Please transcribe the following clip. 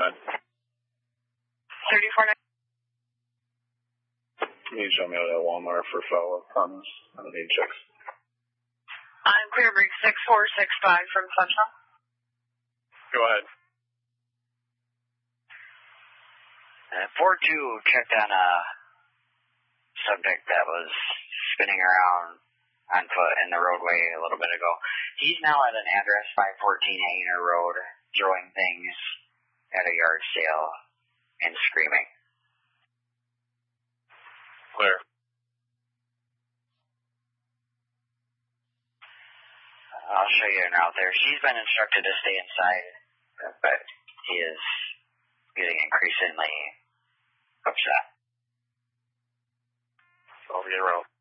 34-9. 34-9. Can you show me out at Walmart for follow-up on this? I don't need checks. I'm Clearbreak 6465 from Central. Go ahead. 4-2 checked on a subject that was spinning around on foot in the roadway a little bit ago. He's now at an address 514 Hainer Road, throwing things at a yard sale and screaming. Clear. I'll show you an out there. She's been instructed to stay inside, but he is getting increasingly upset. I'll get around.